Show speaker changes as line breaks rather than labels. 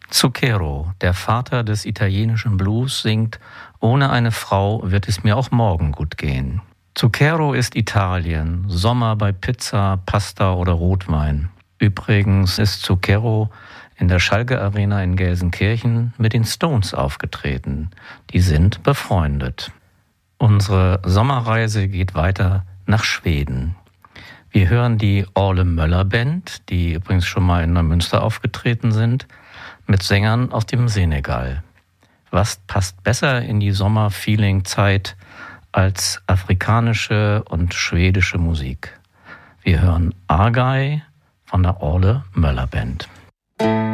Zucchero, der Vater des italienischen Blues, singt: Ohne eine Frau wird es mir auch morgen gut gehen. Zucchero ist Italien, Sommer bei Pizza, Pasta oder Rotwein. Übrigens ist Zucchero in der Schalke Arena in Gelsenkirchen mit den Stones aufgetreten. Die sind befreundet. Unsere Sommerreise geht weiter nach Schweden. Wir hören die Orle Möller Band, die übrigens schon mal in Neumünster aufgetreten sind, mit Sängern aus dem Senegal. Was passt besser in die Sommer-Feeling-Zeit als afrikanische und schwedische Musik? Wir hören Argai von der Orle Möller Band.